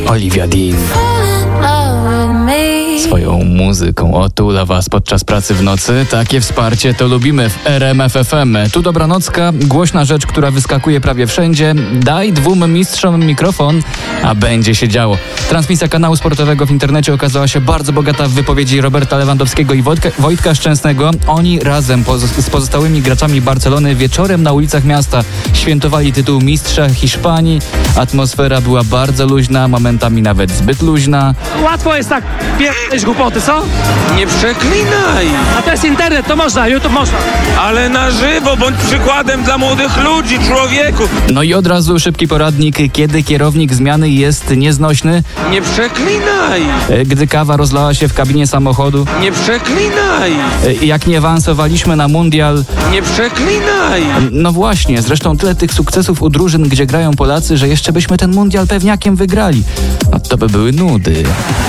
Olivia Dean. Swoją muzyką otula was podczas pracy w nocy. Takie wsparcie to lubimy w RMF FM. Tu Dobranocka, głośna rzecz, która wyskakuje prawie wszędzie. Daj dwóm mistrzom mikrofon, a będzie się działo. Transmisja kanału sportowego w internecie okazała się bardzo bogata w wypowiedzi Roberta Lewandowskiego i Wojtka Szczęsnego. Oni razem z pozostałymi graczami Barcelony wieczorem na ulicach miasta świętowali tytuł mistrza Hiszpanii. Atmosfera była bardzo luźna, momentami nawet zbyt luźna. Łatwo jest tak pierdolić głupoty, co? Nie przeklinaj! A to jest internet, to można, YouTube można. Ale na żywo, bądź przykładem dla młodych ludzi, człowieku! No i od razu szybki poradnik, kiedy kierownik zmiany jest nieznośny. Nie przeklinaj! Gdy kawa rozlała się w kabinie samochodu. Nie przeklinaj! Jak nie awansowaliśmy na mundial. Nie przeklinaj! No właśnie, zresztą tyle tych sukcesów u drużyn, gdzie grają Polacy, że jeszcze byśmy ten mundial pewniakiem wygrali. No to by były nudy.